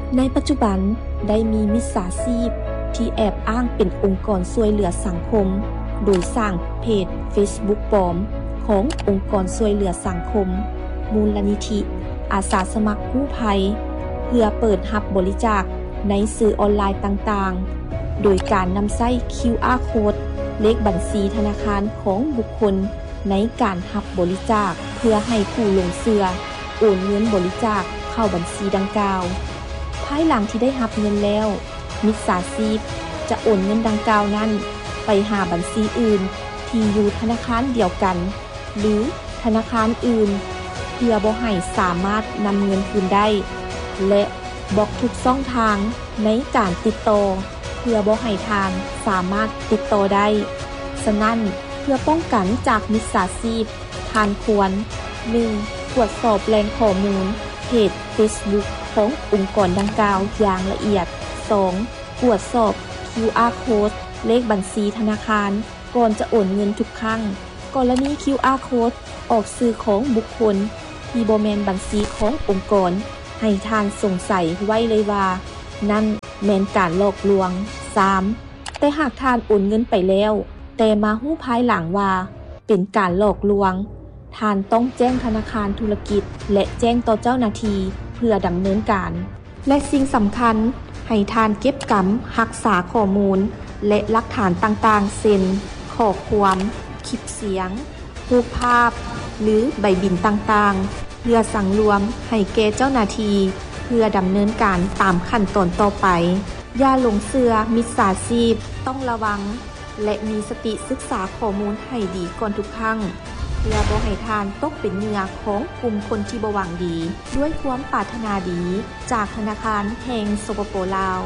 ในปัจจุบันได้มีมิจฉาชีพที่แอบอ้างเป็นองค์กรช่วยเหลือสังคมโดยสร้างเพจ Facebook ปลอมขององค์กรช่วยเหลือสังคมมูลนิธิอาสาสมัครกู้ภัยเพื่อเปิดรับบริจาคในสื่อออนไลน์ต่างๆโดยการนำใช้ QR Code เลขบัญชีธนาคารของบุคคลในการรับบริจาคเพื่อให้ผู้ลงเชื่อโอนเงินบริจาคเข้าบัญชีดังกล่าวภายหลังที่ได้รับเงินแล้วมิจฉาชีพจะโอนเงินดังกล่าวนั้นไปหาบัญชีอื่นที่อยู่ธนาคารเดียวกันหรือธนาคารอื่นเพื่อบ่ให้สามารถนำเงินคืนได้และบล็อกทุกช่องทางในการติดต่อเพื่อบ่ให้ทางสามารถติดต่อได้ฉะนั้นเพื่อป้องกันจากมิจฉาชีพท่านควร 1. ตรวจสอบแหล่งข้อมูลเพจ Facebook ขององค์กรดังกล่าวอย่างละเอียด 2. ตรวจสอบ QR Code เลขบัญชีธนาคารก่อนจะโอนเงินทุกครั้งกรณี QR Code ออกสื่อของบุคคลที่บ่แม่นบัญชีขององค์กรให้ทานสงสัยไว้เลยว่านั่นแม่นการหลอกลวง 3. แต่หากทานโอนเงินไปแล้วแต่มาฮู้ภายหลังว่าเป็นการหลอกลวงทานต้องแจ้งธนาคารธุรกิจและแจ้งต่อเจ้าหน้าที่เพื่อดำเนินการและสิ่งสำคัญให้ทานเก็บกำรักษาข้อมูลและหลักฐานต่างๆเช่นข้อความคลิปเสียงรูปภาพหรือใบบินต่างๆเพื่อสั่งรวมให้แก่เจ้าหน้าที่เพื่อดำเนินการตามขั้นตอนต่อไปอย่าหลงเชื่อมิจฉาชีพต้องระวังและมีสติศึกษาข้อมูลให้ดีก่อนทุกครั้งเพื่อบ่ให้ทานตกเป็นเหยื่อของกลุ่มคนที่บ่หวังดีด้วยความปรารถนาดีจากธนาคารแห่งสปป.ลาว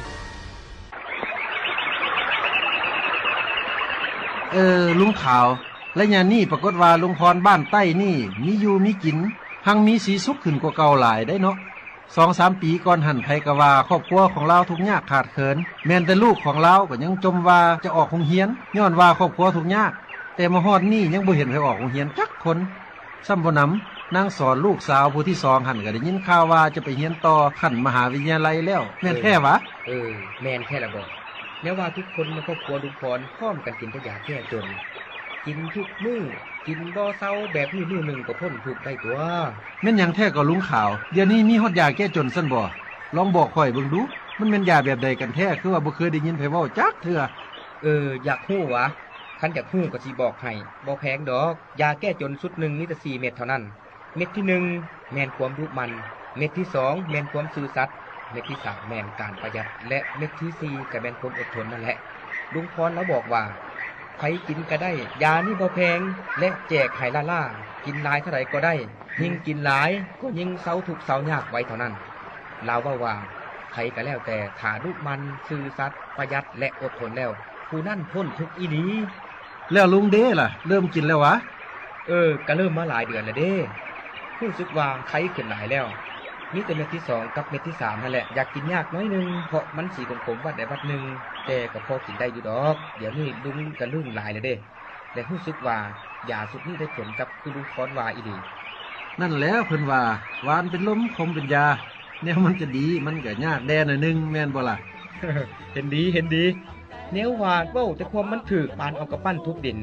ลุงขาวและยามนี้ปรากฏว่าลุงพรบ้านใต้นี่มีอยู่มีกินหังมีสีสุขขึ้นกว่าเก่าหลายได้เนาะ 2-3 ปีก่อนหันไผก็ว่าครอบครัวของเราทุกข์ยากขาดเขินแม้นแต่ลูกของเราก็ยังจมว่าจะออกโรงเรียนย้อนว่าครอบครัวทุกข์ยากแต่มาฮอดนี้ยังบ่เห็นไผออกโรงเรียนจักคนซ้ำบ่นำนางสอนลูกสาวผู้ที่2หันก็ได้ยินข่าวว่าจะไปเรียนต่อขั้นมหาวิทยาลัยแล้วแม่นแท้วะแม่นแท้ละบ่แม้ว่าทุกคนในครอบครัวลุงพรพร้อมกันกินแต่ยาแก้จนกินทุกมื้อกินบ่เซาแบบนี้มื้อนึงก็พ้นทุกข์ได้ตัวแม่นหยังแท้ก็ลุงขาวเดี๋ยวนี้มีฮอดยาแก้จนซั่นบ่ลองบอกข่อยเบิ่งดูมันแม่นยาแบบใดกันแท้คือว่าบ่เคยได้ยินไผเว้าจักเทื่ออยากฮู้วะคันอยากฮู้ก็สิบอกให้บ่แพงดอกยาแก้จนชุดนึงมีแต่4เม็ดเท่านั้นเม็ดที่1แม่นความรู้มันเม็ดที่2แม่นความซื่อสัตย์เม็ดที่3แม่นการประหยัดและเม็ดที่4ก็แม่นความอดทนนั่นแหละลุงพรแล้วบอกว่าใครกินก็ได้ยานี่บ่แพงและแจกให้ล่าๆกินหลายเท่าใดก็ได้ยิ่งกินหลายก็ยิ่งเซาทุกข์เซายากไว้เท่านั้นลาวว่าใครก็แล้วแต่ถ้ารูปมันซื่อสัตย์ประหยัดและอดทนแล้วผู้นั้นพ้นทุกข์อีหลีแล้วลุงเด้ล่ะเริ่มกินแล้ววะก็เริ่มมาหลายเดือนแล้วเด้รู้สึกว่าไข้ขึ้นหลายแล้วมีแต่เม็ดที่2กับเม็ดที่3นั่นแหละอยากกินยากน้อยนึงเพราะมันสีขมๆวัดได้วัดนึงแต่ก็พอกินได้อยู่ดอกเดี๋ยวนี้ลุงก็ลืมหลายแล้วเด้และรู้สึกว่ายาสุดนี้ได้ผลกับคือลุงพรว่าอีหลีนั่นแล้วเพิ่นว่าหวานเป็นลมคมเป็นยาแนวมันจะดีมันก็ยากแดนหน่อยนึงแม่นบ่ล่ะเห็นดีแนวว่าเว้าแต่ความมันถูกปานเอากระปั้นทุบดิน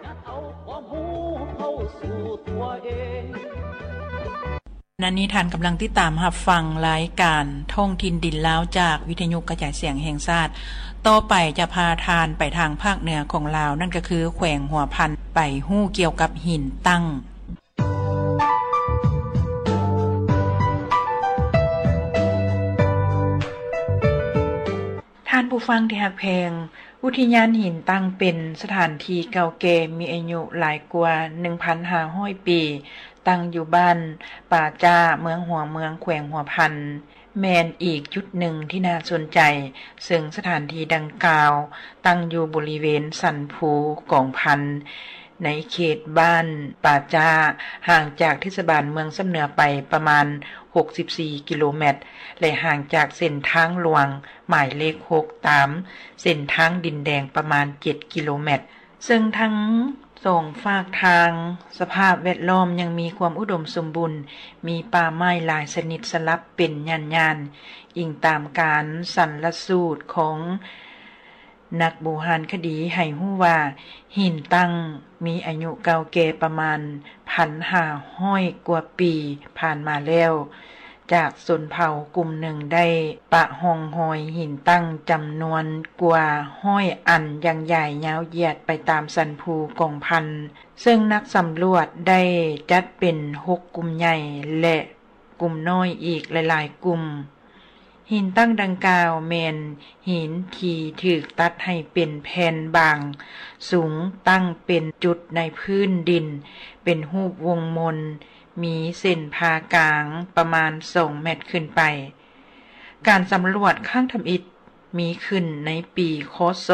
นั่นนี้ท่านกำลังติดตามรับฟังรายการท่องถิ่นดินลาวจากวิทยุกระจายเสียงแห่งชาติต่อไปจะพาทานไปทางภาคเหนือของลาวนั่นก็คือแขวงหัวพันไปฮู้เกี่ยวกับหินตั้งท่านผู้ฟังที่รักแพงอุทยานหินตั้งเป็นสถานที่เก่าแก่มีอายุหลายกว่า 1,500 ปีตั้งอยู่บ้านป่าจ้าเมืองหัวเมืองแขวงหัวพันแมนอีกจุดหนึ่งที่น่าสนใจซึ่งสถานที่ดังกล่าวตั้งอยู่บริเวณสันภูกองพันในเขตบ้านป่าจ้าห่างจากเทศบาลเมืองสำเหนือไปประมาณ64กิโลเมตรและห่างจากเส้นทางหลวงหมายเลข6ตามเส้นทางดินแดงประมาณ7กิโลเมตรซึ่งทั้งสองฝากทางสภาพแวดล้อมยังมีความอุดมสมบูรณ์มีป่าไม้หลายชนิดสลับเป็นย่านๆอิงตามการสันลสูตรของนักโบราณคดีให้ฮู้ว่าหินตั้งมีอายุเก่าแก่ประมาณ 1,500 กว่าปีผ่านมาแล้วจากชนเผ่ากลุ่มหนึ่งได้ปะห้องหอยหินตั้งจำนวนกว่า100 อันอย่างใหญ่ยาวเหยียดไปตามสันภูกองพันซึ่งนักสำรวจได้จัดเป็น6กลุ่มใหญ่และกลุ่มน้อยอีกหลายๆกลุ่มหินตั้งดังกล่าวแม่นหินที่ถูกตัดให้เป็นแผ่นบางสูงตั้งเป็นจุดในพื้นดินเป็นรูปวงมนมีเส้นผ่ากลางประมาณ2 เมตรขึ้นไปการสำรวจข้างทำอิฐมีขึ้นในปีค.ศ.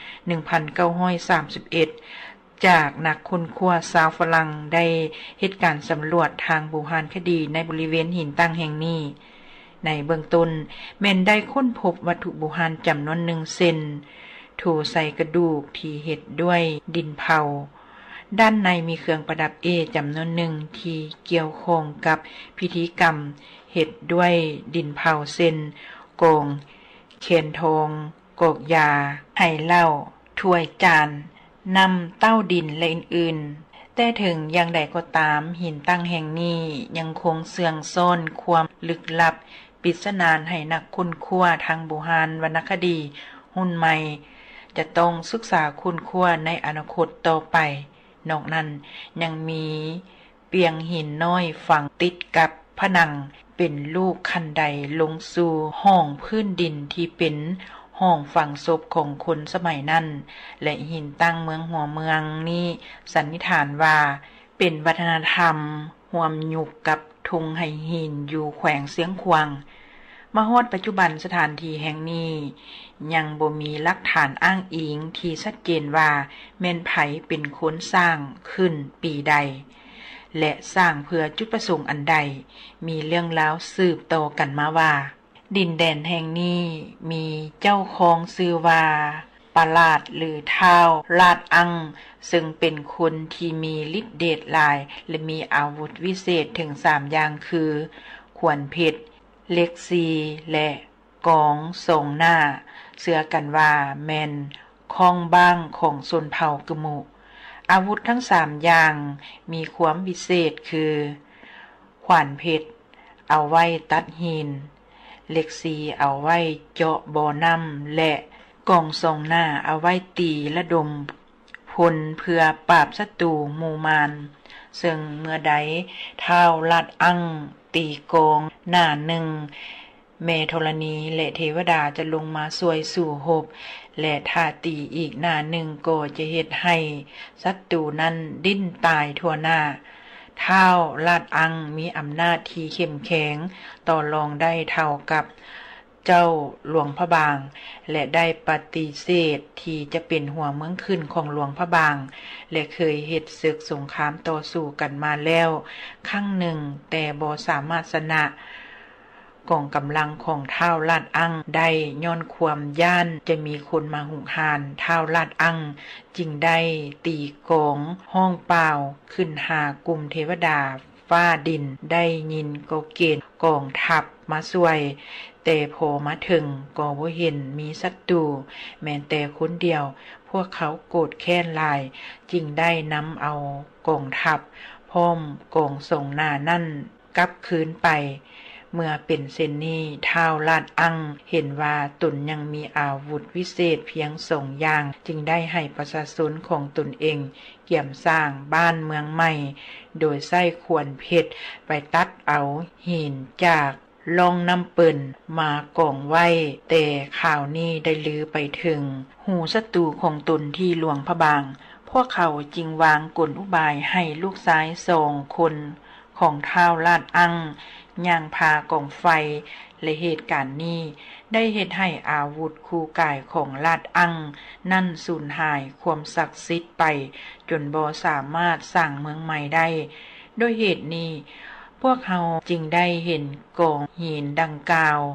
1931จากนักค้นคว้าชาวฝรั่งได้เฮ็ดการสำรวจทางโบราณคดีในบริเวณหินตั้งแห่งนี้ในเบื้องต้นแม่นได้ค้นพบวัตถุโบราณจำนวน1 เซนถูใส่กระดูกที่เฮ็ดด้วยดินเผาด้านในมีเครื่องประดับจำนวนหนึ่งที่เกี่ยวข้องกับพิธีกรรมเฮ็ดด้วยดินเผาเส้นโกงเขียนทองกอกยาไหเหล้าถ้วยจานนำเต้าดินและอื่นๆแต่ถึงอย่างใดก็ตามหินตั้งแห่งนี้ยังคงเสื่องซ่อนความลึกลับปริศนาให้นักค้นคว้าทางโบราณวรรณคดีรุ่นใหม่จะต้องศึกษาค้นคว้าในอนาคตต่อไปนอกนั้นยังมีเปียงหินน้อยฝังติดกับผนังเป็นลูกคันไดลงสู่ห้องพื้นดินที่เป็นห้องฝังศพของคนสมัยนั้นและหินตั้งเมืองหัวเมืองนี้สันนิษฐานว่าเป็นวัฒนธรรมร่วมยุคกับทุ่งไหหินอยู่แขวงเสียงขวางมาฮอดปัจจุบันสถานที่แห่งนี้ยังบ่มีหลักฐานอ้างอิงที่ชัดเจนว่าแม่นไผเป็นคนสร้างขึ้นปีใดและสร้างเพื่อจุดประสงค์อันใดมีเรื่องราวสืบต่อกันมาว่าดินแดนแห่งนี้มีเจ้าของชื่อว่าปาลาดหรือท้าวลาดอังซึ่งเป็นคนที่มีฤทธิ์เดชหลายและมีอาวุธวิเศษถึง3 อย่างคือขวานเพชรเล็กซีและกองทรงหน้าเชื่อกันว่าแม่นข้องบ้างของชนเผ่ากะหมู่อาวุธทั้ง3 อย่างมีความวิเศษคือขวานเพชรเอาไว้ตัดหินเล็กซีเอาไว้เจาะบ่อน้ำและกองทรงหน้าเอาไว้ตีระดมพลเพื่อปราบศัตรูหมู่มารซึ่งเมื่อใดท้าวลาดอังตีกองหน้าหนึ่งแม่ธรณีและเทวดาจะลงมาช่วยสู่หบและถ้าตีอีกหน้าหนึ่งก็จะเฮ็ดให้ศัตรูนั้นดิ้นตายทั่วหน้าท้าวลาดอังมีอำนาจที่เข้มแข็งต่อรองได้เท่ากับเจ้าหลวงพระบางและได้ปฏิเสธที่จะเป็นหัวเมืองขึ้นของหลวงพระบางและเคยเฮ็ดศึกสงครามต่อสู้กันมาแล้วครั้งหนึ่งแต่บ่สามารถชนะกองกำลังของท้าวลาดอังได้ย้อนความย่านจะมีคนมาหุกหานท้าวลาดอังจึงได้ตีกองห้องเปล่าขึ้นหากลุ่มเทวดาฟ้าดินได้ยินก็เกณฑ์กองทัพมาช่วยแต่พอมาถึงก็บ่เห็นมีศัตรูแม้แต่คนเดียวพวกเขาโกรธแค้นหลายจึงได้นำเอากองทัพพร้อมกองทรงหน้านั่นกลับคืนไปเมื่อเป็นเช่นนี้ท้าวลาดอังเห็นว่าตนยังมีอาวุธวิเศษเพียง2 อย่างจึงได้ให้ประชาชนของตนเองเกี่ยมสร้างบ้านเมืองใหม่โดยใช้ขวานเพชรไปตัดเอาหินจากลองน้ำเปิ่นมากองไว้แต่ข่าวนี้ได้ลือไปถึงหูศัตรูของตนที่หลวงพระบางพวกเขาจึงวางกลอุบายให้ลูกชาย2 คนของท้าวลาดอังย่างพากองไฟและเหตุการณ์นี้ได้เฮ็ดให้อาวุธคู่กายของลาดอังนั่นสูญหายความศักดิ์สิทธิ์ไปจนบ่สามารถสร้างเมืองใหม่ได้ด้วยเหตุนี้พวกเขาจึงได้เห็นกองหินดังกล่าว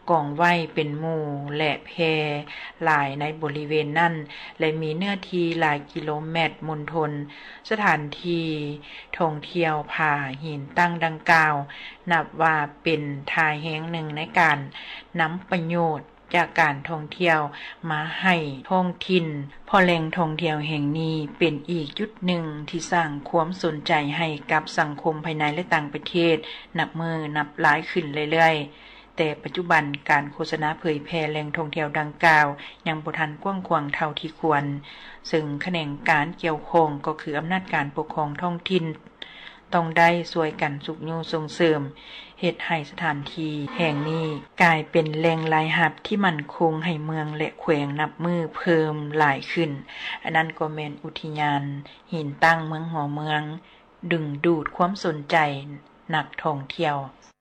กองไว้เป็นหมู่และแพหลายในบริเวณนั้นและมีเนื้อที่หลายกิโลเมตรมณฑลสถานที่ท่องเที่ยวผาหินตั้งดังกล่าวนับว่าเป็นทายแห่งหนึ่งในการนำประโยชน์จากการท่องเที่ยวมาให้ท้องถิ่นพอแหล่งท่องเที่ยวแห่งนี้เป็นอีกจุดหนึ่งที่สร้างความสนใจให้กับสังคมภายในและต่างประเทศนับหลายขึ้นเรื่อยๆแต่ปัจจุบันการโฆษณาเผยแพร่แหล่งท่องเที่ยวดังกล่าวยังบ่ทันกว้างขวางเท่าที่ควรซึ่งแขนงการเกี่ยวข้องก็คืออำนาจการปกครองท้องถิ่นต้องได้ช่วยกันสุขยูส่งเสริมเฮ็ดให้สถานที่แห่งนี้กลายเป็นแหล่งรายรับที่มั่นคงให้เมืองและแขวงนับมือเพิ่มหลายขึ้นอันนั้นก็แม่นอุทยานหินตั้งเมืองหัวเมืองดึงดูดความสนใจนักท่องเที่ยว